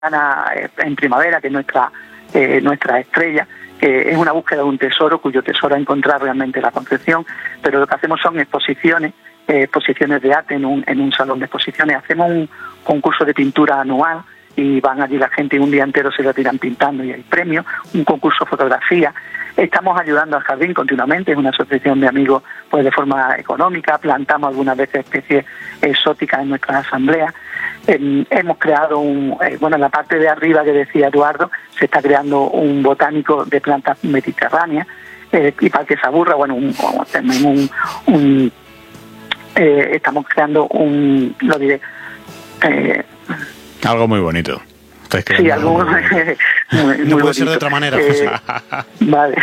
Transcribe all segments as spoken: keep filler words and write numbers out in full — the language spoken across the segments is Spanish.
en primavera, que es nuestra, eh, nuestra estrella, que es una búsqueda de un tesoro, cuyo tesoro es encontrar realmente la Concepción, pero lo que hacemos son exposiciones, eh, exposiciones de arte en un, en un salón de exposiciones. Hacemos un concurso de pintura anual y van allí la gente y un día entero se lo tiran pintando y hay premios, un concurso de fotografía. Estamos ayudando al jardín continuamente, es una asociación de amigos pues de forma económica, plantamos algunas veces especies exóticas en nuestras asambleas. Eh, hemos creado un, eh, bueno, en la parte de arriba que decía Eduardo, se está creando un botánico de plantas mediterráneas, eh, y para que se aburra, bueno, un, un, un, un eh, estamos creando un, lo diré, eh, algo muy bonito. Sí, algo muy, muy, muy no puede bonito. ser de otra manera. Eh, vale.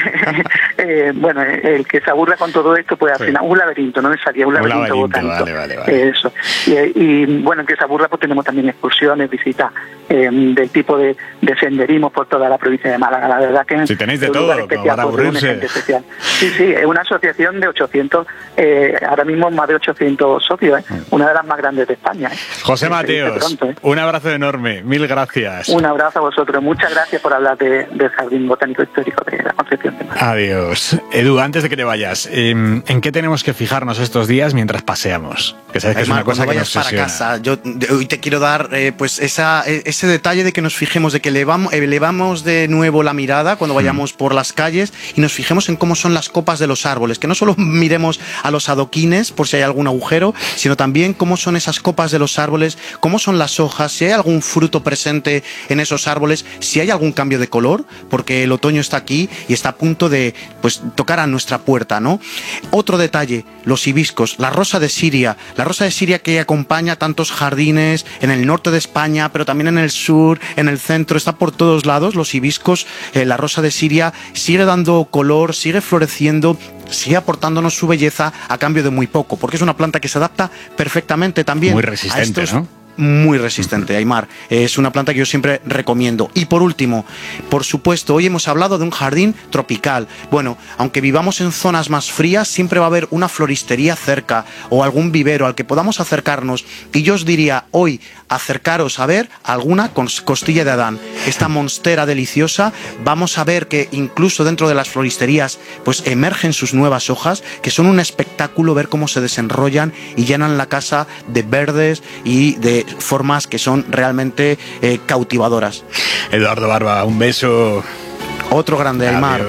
eh, bueno, el que se aburra con todo esto, pues al final, un laberinto, no me salía un laberinto, un laberinto botánico. Vale, vale, vale. Eso. Y, y bueno, el que se aburra, pues tenemos también excursiones, visitas eh, del tipo de, de senderismo por toda la provincia de Málaga. La verdad que si tenéis de es un todo, lugar especial, para aburrirse. Especial. Sí, sí, es una asociación de ochocientos, eh, ahora mismo más de ochocientos socios, ¿eh? Una de las más grandes de España. ¿eh? José Mateos, pronto, ¿eh? Un abrazo enorme, mil gracias. Un abrazo a vosotros. Muchas gracias por hablar de, del Jardín Botánico Histórico de la Concepción de Málaga. Adiós. Edu, antes de que te vayas, ¿en qué tenemos que fijarnos estos días mientras paseamos? Que sabes que es una cosa que nos para casa, yo hoy te quiero dar eh, pues esa, ese detalle de que nos fijemos, de que elevamos, elevamos de nuevo la mirada cuando vayamos mm. por las calles y nos fijemos en cómo son las copas de los árboles, que no solo miremos a los adoquines por si hay algún agujero, sino también cómo son esas copas de los árboles, cómo son las hojas, si hay algún fruto presente en esos árboles, si hay algún cambio de color, porque el otoño está aquí y está a punto de pues tocar a nuestra puerta, ¿no? Otro detalle, los hibiscos, la rosa de Siria, la rosa de Siria que acompaña tantos jardines en el norte de España, pero también en el sur, en el centro, está por todos lados, los hibiscos, eh, la rosa de Siria sigue dando color, sigue floreciendo, sigue aportándonos su belleza a cambio de muy poco, porque es una planta que se adapta perfectamente también muy resistente, a estos, ¿no? Muy resistente, Aymar. Es una planta que yo siempre recomiendo. Y por último, por supuesto, hoy hemos hablado de un jardín tropical. Bueno, aunque vivamos en zonas más frías, siempre va a haber una floristería cerca o algún vivero al que podamos acercarnos. Y yo os diría hoy, acercaros a ver alguna costilla de Adán. Esta monstera deliciosa, vamos a ver que incluso dentro de las floristerías pues emergen sus nuevas hojas, que son un espectáculo ver cómo se desenrollan y llenan la casa de verdes y de formas que son realmente eh, cautivadoras. Eduardo Barba, un beso. Otro grande, Aymar.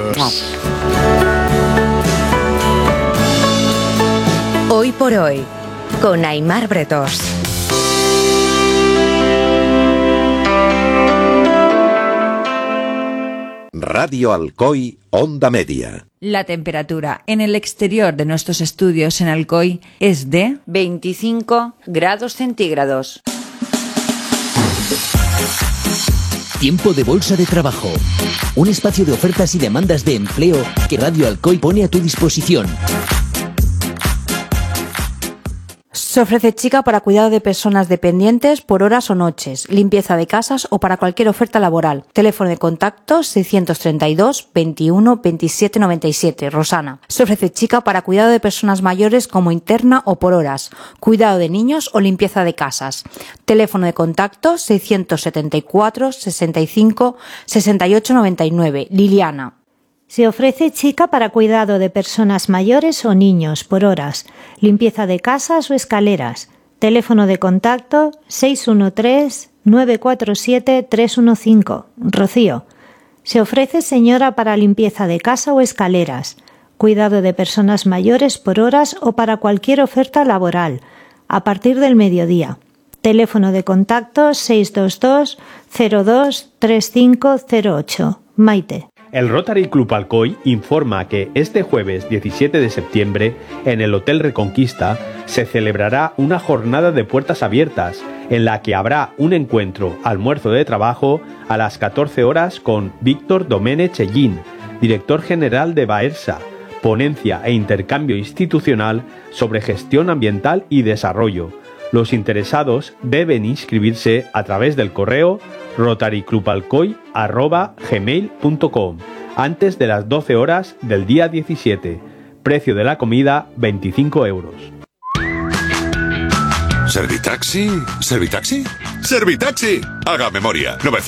Hoy por hoy, con Aymar Bretós. Radio Alcoy, Onda Media. La temperatura en el exterior de nuestros estudios en Alcoy es de veinticinco grados centígrados. Tiempo de Bolsa de Trabajo. Un espacio de ofertas y demandas de empleo que Radio Alcoy pone a tu disposición. Se ofrece chica para cuidado de personas dependientes por horas o noches, limpieza de casas o para cualquier oferta laboral. Teléfono de contacto seiscientos treinta y dos, veintiuno, veintisiete noventa y siete. Rosana. Se ofrece chica para cuidado de personas mayores como interna o por horas, cuidado de niños o limpieza de casas. Teléfono de contacto seiscientos setenta y cuatro, sesenta y cinco, sesenta y ocho noventa y nueve. Liliana. Se ofrece chica para cuidado de personas mayores o niños por horas, limpieza de casas o escaleras. Teléfono de contacto seis uno tres, nueve cuatro siete, tres uno cinco. Rocío. Se ofrece señora para limpieza de casa o escaleras, cuidado de personas mayores por horas o para cualquier oferta laboral, a partir del mediodía. Teléfono de contacto seis dos dos, cero dos, tres cinco cero ocho. Maite. El Rotary Club Alcoy informa que este jueves diecisiete de septiembre, en el Hotel Reconquista, se celebrará una jornada de puertas abiertas, en la que habrá un encuentro almuerzo de trabajo a las catorce horas con Víctor Domènech Ellín, director general de Baersa, ponencia e intercambio institucional sobre gestión ambiental y desarrollo. Los interesados deben inscribirse a través del correo rotaryclubalcoy arroba gmail punto com antes de las doce horas del día diecisiete. Precio de la comida veinticinco euros. ¿Servitaxi? ¿Servitaxi? Servitaxi. Haga memoria.